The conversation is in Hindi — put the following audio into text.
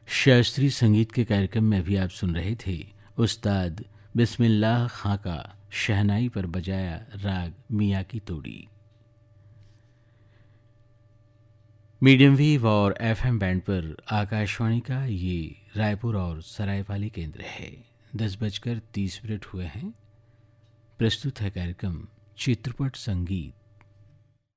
शास्त्रीय संगीत के कार्यक्रम में भी आप सुन रहे थे उस्ताद बिस्मिल्लाह खां का शहनाई पर बजाया राग मियाँ की तोड़ी। मीडियम वेव और एफएम बैंड पर आकाशवाणी का ये रायपुर और सरायपाली केंद्र है। 10:30 हुए हैं। प्रस्तुत है कार्यक्रम चित्रपट संगीत।